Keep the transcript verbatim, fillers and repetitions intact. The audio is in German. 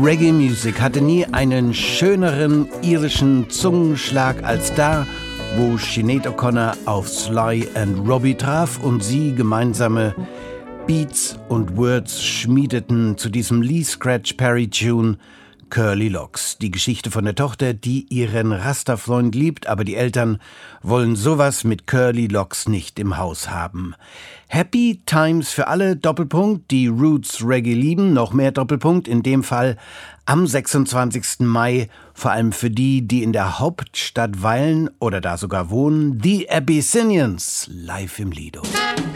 Reggae Music hatte nie einen schöneren irischen Zungenschlag als da, wo Sinead O'Connor auf Sly and Robbie traf und sie gemeinsame Beats und Words schmiedeten zu diesem Lee Scratch Perry Tune Curly Locks. Die Geschichte von der Tochter, die ihren Rasta-Freund liebt, aber die Eltern wollen sowas mit Curly Locks nicht im Haus haben. Happy Times für alle, Doppelpunkt, die Roots Reggae lieben, noch mehr Doppelpunkt, in dem Fall am sechsundzwanzigsten Mai, vor allem für die, die in der Hauptstadt weilen oder da sogar wohnen, The Abyssinians, live im Lido.